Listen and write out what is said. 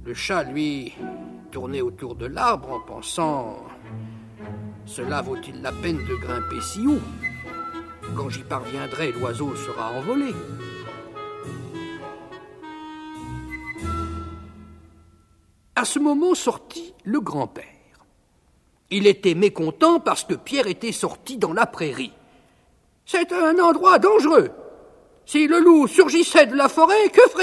Le chat, lui, tournait autour de l'arbre en pensant « Cela vaut-il la peine de grimper si haut ? Quand j'y parviendrai, l'oiseau sera envolé. » À ce moment sortit le grand-père. Il était mécontent parce que Pierre était sorti dans la prairie. « C'est un endroit dangereux. Si le loup surgissait de la forêt, que ferais-tu ?